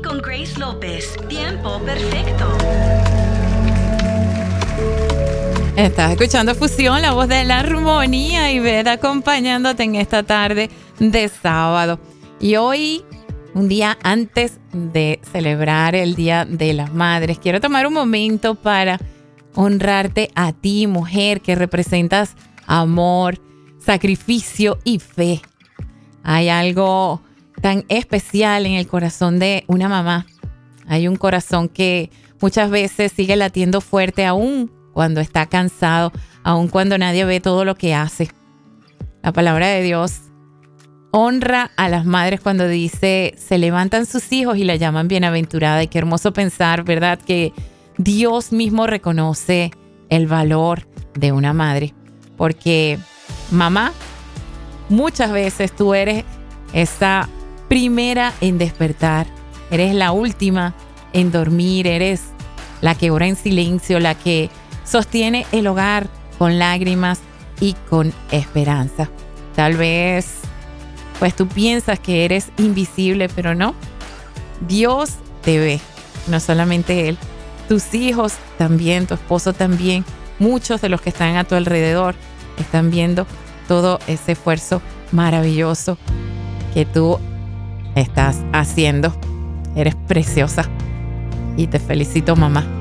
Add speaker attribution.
Speaker 1: con Grace López. Tiempo perfecto.
Speaker 2: Estás escuchando Fusión, la voz de la armonía, y Ivette acompañándote en esta tarde de sábado. Y hoy, un día antes de celebrar el Día de las Madres, quiero tomar un momento para honrarte a ti, mujer, que representas amor, sacrificio y fe. Hay algo tan especial en el corazón de una mamá. Hay un corazón que muchas veces sigue latiendo fuerte aún cuando está cansado, aun cuando nadie ve todo lo que hace. La palabra de Dios honra a las madres cuando dice, se levantan sus hijos y la llaman bienaventurada. Y qué hermoso pensar, ¿verdad?, que Dios mismo reconoce el valor de una madre. Porque mamá, muchas veces tú eres esa primera en despertar, eres la última en dormir, eres la que ora en silencio, la que sostiene el hogar con lágrimas y con esperanza. Tal vez, pues tú piensas que eres invisible, pero no. Dios te ve, no solamente Él. Tus hijos también, tu esposo también, muchos de los que están a tu alrededor están viendo todo ese esfuerzo maravilloso que tú estás haciendo. Eres preciosa y te felicito, mamá.